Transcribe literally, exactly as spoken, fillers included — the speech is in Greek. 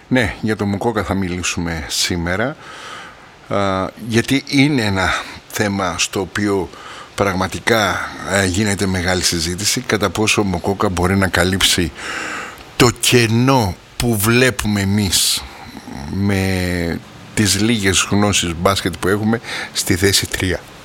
Ναι, για τον Μουκόκα θα μιλήσουμε σήμερα, α, γιατί είναι ένα θέμα στο οποίο πραγματικά α, γίνεται μεγάλη συζήτηση, κατά πόσο ο Μουκόκα μπορεί να καλύψει το κενό που βλέπουμε εμείς με τις λίγες γνώσεις μπάσκετ που έχουμε στη θέση τρία.